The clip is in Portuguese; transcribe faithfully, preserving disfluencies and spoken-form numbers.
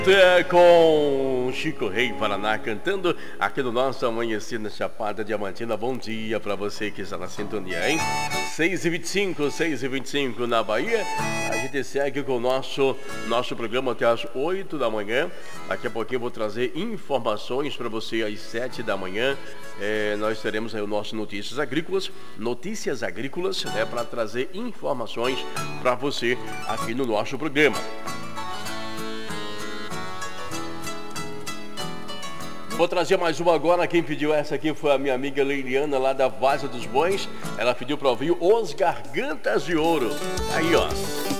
Com Chico Rei Paraná cantando aqui no nosso Amanhecer na Chapada Diamantina. Bom dia pra você que está na sintonia, hein? seis e vinte e cinco, seis e vinte e cinco na Bahia. A gente segue com o nosso, nosso programa até às oito da manhã. Daqui a pouquinho eu vou trazer informações para você às sete da manhã. É, nós teremos aí o nosso Notícias Agrícolas, Notícias Agrícolas, né, para trazer informações para você aqui no nosso programa. Vou trazer mais uma agora. Quem pediu essa aqui foi a minha amiga Leiliana, lá da Vaza dos Bões. Ela pediu para ouvir Os Gargantas de Ouro. Aí, ó.